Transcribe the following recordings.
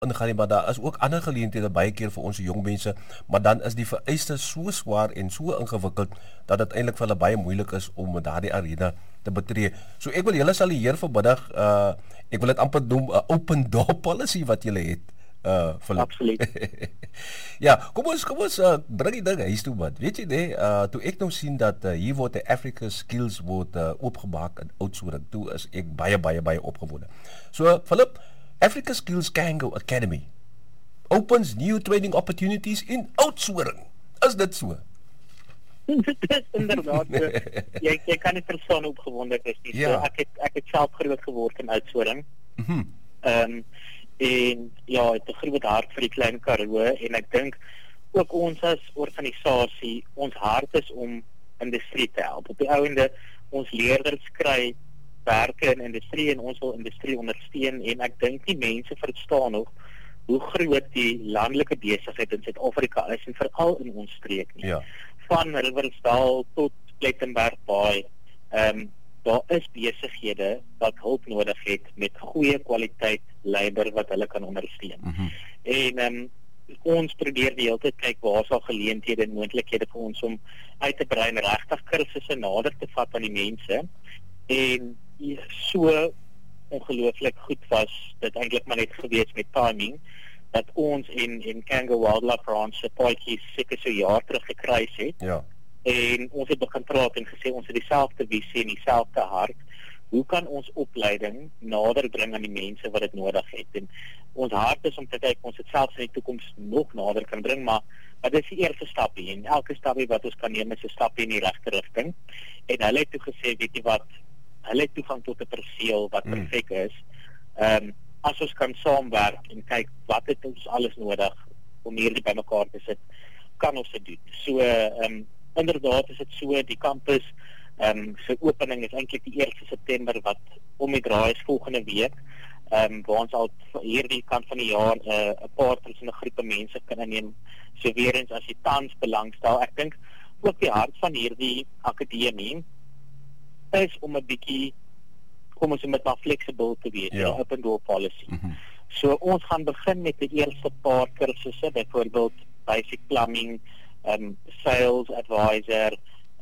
ingaan nie, maar daar is ook ander geleenthede baie keer vir ons jong mense, maar dan is die vereistes so swaar en so ingewikkeld dat dit eintlik vir hulle baie moeilik is om in daardie arena te betree. So ek wil julle salieer vanmiddag, ek wil dit amper noem 'n open door policy wat julle het. Philip. Absoluut. Ja, kom ons bring die dinge huis toe, man. Weet jy nee, toe ek nou sien dat hier word die Africa Skills word oopgemaak in Oudtshoorn, toe is ek baie opgewonde. So, Philip, Africa Skills Kango Academy opens new training opportunities in Oudtshoorn. Is dit so? Dit is inderdaad so. Jy kan nie verstaan hoe opgewonde ek is nie. Ja. So, ek het self groot geword in Oudtshoorn. En ja, het 'n groot hart vir die klein Karoo en ek dink ook ons as organisasie, ons hart is om industrie te help. Op die ouende, ons leerders kry werke in industrie en ons wil industrie ondersteun en ek dink die mense verstaan nog hoe groot die landelike besigheid in Suid-Afrika is en veral in ons streek nie. Ja. Van Riversdal tot Plettenberg Bay. Daar is besighede wat hulp nodig het met goeie kwaliteit leier wat hulle kan ondersteun. En ons probeer die hele tyd kyk waar is daar geleenthede en moontlikhede vir ons om uit te brei en regtig kursusse nader te vat aan die mense. En so ongelooflik goed was dit eintlik maar net gewees met timing dat ons en Kango Wildlife Ranch se paadjies seker so jaar terug gekruis het. Ja. En ons het begin praat en gesê ons het dieselfde visie en dieselfde hart. Hoe kan ons opleiding nader bring aan die mense wat dit nodig het? En ons hart is om te kyk ons dit selfs in die toekoms nog nader kan bring, maar dit is die eerste stapie en elke stapie wat ons kan neem is 'n stapie in die regte rigting. En hulle het toe gesê, weet jy wat, hulle het toegang tot 'n perseel wat perfek is. As ons kan saamwerk en kyk wat het ons alles nodig om hierdie bymekaar te sit, kan ons dit doen. So inderdaad is dit so, die kampus sy opening is eintlik die 1 September wat om die draai is volgende week, waar ons al hierdie kant van die jaar 'n paar tussen 'n groepe mense kan inneem. So weer eens as jy tans belangstel, ek dink ook die hart van hierdie akademie is om 'n bietjie kom ons met maar flexible te wees, Ja. open door policy. So ons gaan begin met die eerste paar kursusse, byvoorbeeld basic plumbing, sales advisor,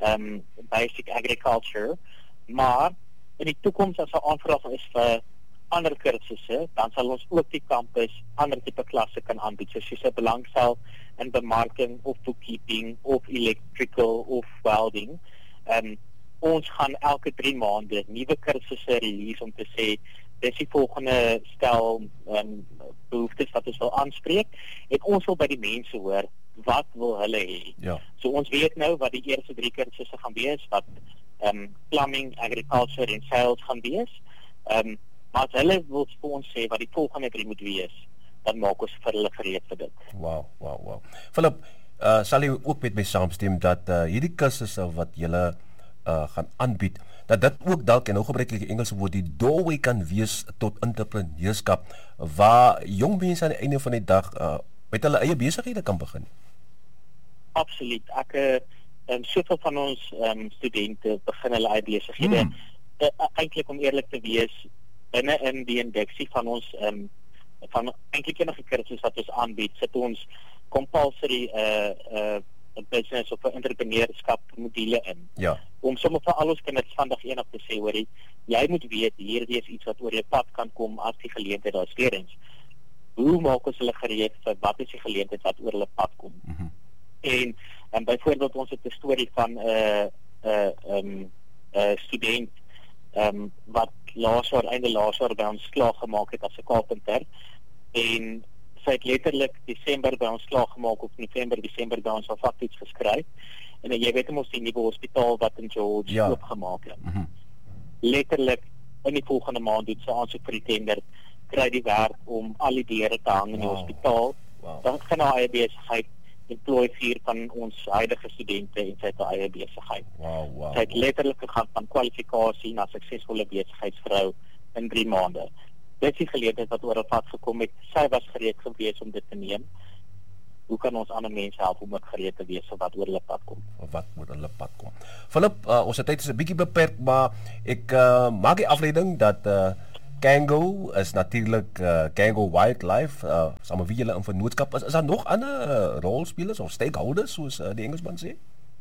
basic agriculture, maar in die toekoms as 'n aanvraag is vir ander kursusse, dan sal ons ook die kampus ander tipe klasse kan aanbied, soos jy belangstel in bemarking of bookkeeping of electrical of welding. Ons gaan elke 3 maande nuwe kursusse release om te sê dis die volgende stel behoeftes wat ons wil aanspreek en ons wil by die mense hoor wat wil hulle hê. Ja. So ons weet nou wat die eerste 3 kursusse gaan wees, wat plumbing, agriculture en sales gaan wees. Maar as hulle wil vir ons sê wat die volgende 3 moet wees, dan maak ons vir hulle gereed vir dit. Wow. Philip, sal jy ook met my saamstem dat hierdie kursusse wat julle gaan aanbied, dat dit ook dalk, en nou gebruik ek die Engelse woord, die doorway kan wees tot entrepreneurskap, waar jong mense aan die einde van die dag met hulle eie besighede kan begin? Absoluut. Ek soveel van ons studente begin hulle eie besighede. Eintlik om eerlik te wees, binne in die indeksie van ons van eintlik enige kursus wat ons aanbied, sit ons compulsory 'n business of 'n entrepreneurskap module in. Ja. Om sommer vir al ons kinders vandag eendag te sê, hoorie, jy moet weet hierdie is iets wat oor jou pad kan kom as die geleentheid daar is. Weer eens, hoe maak ons hulle gereed vir wat is die geleentheid wat oor hulle pad kom? En byvoorbeeld ons het 'n storie van 'n student wat einde laas jaar by ons klaar gemaak het as 'n carpenter en sy het letterlik Desember by ons klaar gemaak of November, Desember by ons al vaktoets geskryf en jy weet ons die nuwe hospitaal wat in George oopgemaak het. Letterlik in die volgende maand doen sy aansoek vir die tender, kry die werk om al die deure te hang in die hospitaal. Dan gaan haar eie besigheid employ 4 van ons huidige studente en sy het haar eie besigheid. Sy het letterlik gegaan van kwalifikasie na suksesvolle besigheidsvrou in 3 maande. Dit is die geleentheid wat oor haar pad gekom het. Sy was gereed gewees om dit te neem. Hoe kan ons ander mense help om ook gereed te wees vir wat oor hulle pad kom? Philip, ons tyd is 'n bietjie beperk, maar ek maak die afleiding dat Kango is natuurlik Kango Wildlife, saam met wie julle in vennootskap is. Is daar nog ander rolspelers of stakeholders soos die Engelsman sê?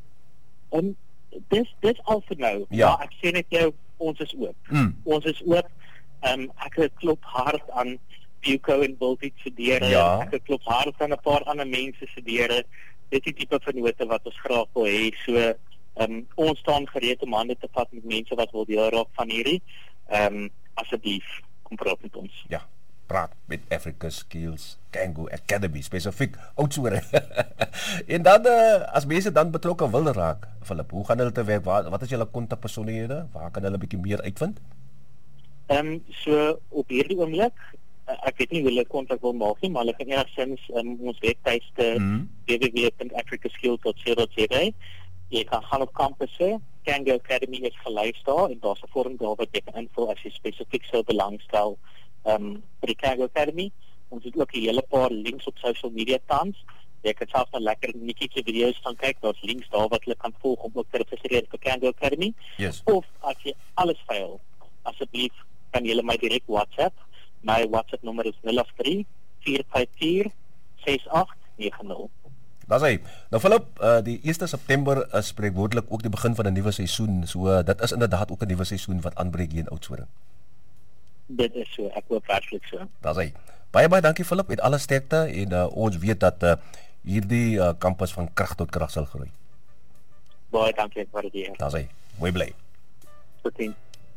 Dis al vir nou. Ja. Maar ek sê net jou, ons is oop. Ons is oop. Ek klop hard aan Buco en Bultich se deure. Ja. Ek klop hard aan 'n paar ander mense se deure. Dit is die tipe vennote wat ons graag wil hê. So ons staan gereed om hande te vat met mense wat wil deel raak van hierdie. Asseblief, kom praat met ons. Ja, praat met Africa Skills Kango Academy, spesifiek Oudtshoorn. En dan, as mense dan betrokke wil raak, Philip, hoe gaan hulle te werk? Wat is julle kontakpersoonlikhede? Waar kan hulle 'n bietjie meer uitvind? So, op hierdie oomblik, ek weet nie hoe hulle kontak wil maak nie, maar hulle kan enigstens ons webtuiste www.africaskills.co.za. Jy kan gaan op campusse, Kango Academy is gelys daar en daar's 'n vorm daar wat jy kan invul as jy spesifiek sou belangstel vir die Kango Academy. Ons het ook 'n hele paar links op social media tans. Jy kan selfs dan lekker netjies video's gaan kyk, daar's links daar wat hulle kan volg om ook te registreer vir Kango Academy. Yes. Of as jy alles faal, asseblief kan jy my direk WhatsApp. My WhatsApp nommer is 083 454 6890. Dis hy. Nou Philip, die 1 September is spreekwoordelik ook die begin van 'n nuwe seisoen. So dit is inderdaad ook 'n nuwe seisoen wat aanbreek hier in Oudtshoorn. Dit is so, ek hoop werklik so. Dis hy. Baie dankie Philip, met alle sterkte en ons weet dat hierdie kampus van krag tot krag sal groei. Baie dankie vir dit. Dis hy. Mooi bly. Tot sien.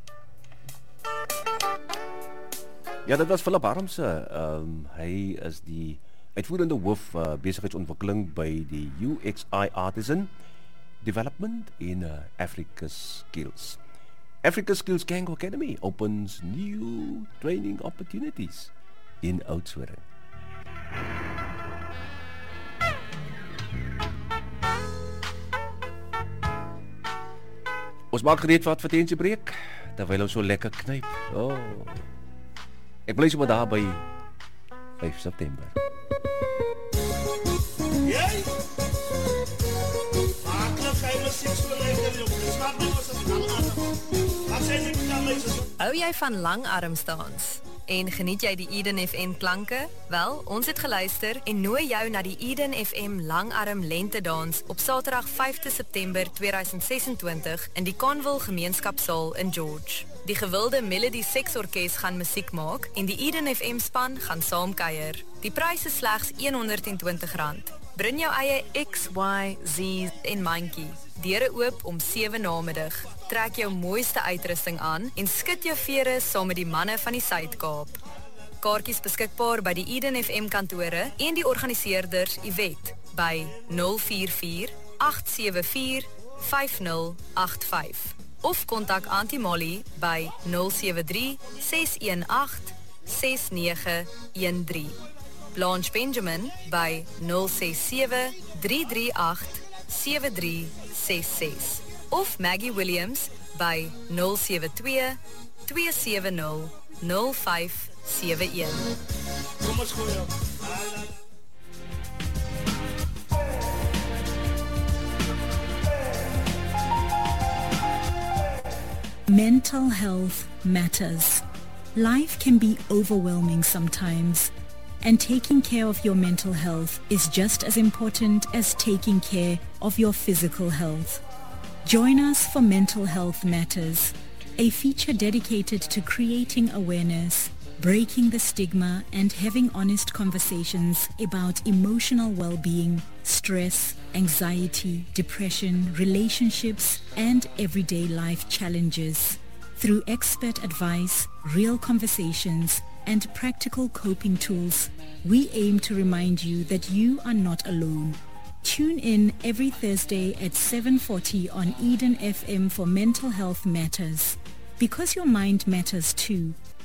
Ja, dit was Philip Harmse. Hy is die uitvoerende hoof besigheidsontwikkeling by die UXI Artisan Development in Africa Skills. Africa Skills Kango Academy opens new training opportunities in Oudtshoorn. Ons maak gereed vir advertensiebreek terwyl ons so lekker knyp. Ek bly sommer daar by 5 September. Jy? Maaklik hy musiek so lekker, joh. Dis wat my was as langarm. Wat sê jy met my so? Hou jy van langarmsdans? En geniet jy die Eden FM klanke? Wel, ons het geluister en nooi jou na die Eden FM Langarm Lentedans op Saterdag 5 September 2026 in die Conville Gemeenskapsaal in George. Die gewilde Melody Seksorkes gaan musiek maak en die Eden FM span gaan saamkuier. Die prys is slegs R120. Bring jou eie X, Y, Z en mandjie. Deure oop om 7 namiddag. Trek jou mooiste uitrusting aan en skud jou vere saam met die manne van die Suid-Kaap. Kaartjies beskikbaar by die Eden FM kantore en die organiseerders Iwet by 044 874 5085 of kontak Auntie Molly by 073 618 6913. Blanche Benjamin by 067 338 7366 of Maggie Williams by 072 270 0571. Kom ons gooi op. Mental health matters. Life can be overwhelming sometimes, and taking care of your mental health is just as important as taking care of your physical health. Join us for Mental Health Matters, a feature dedicated to creating awareness, breaking the stigma, and having honest conversations about emotional well-being, stress, anxiety, depression, relationships, and everyday life challenges. Through expert advice, real conversations, and practical coping tools, we aim to remind you that you are not alone. Tune in every Thursday at 7:40 on Eden FM for Mental Health Matters. Because your mind matters too,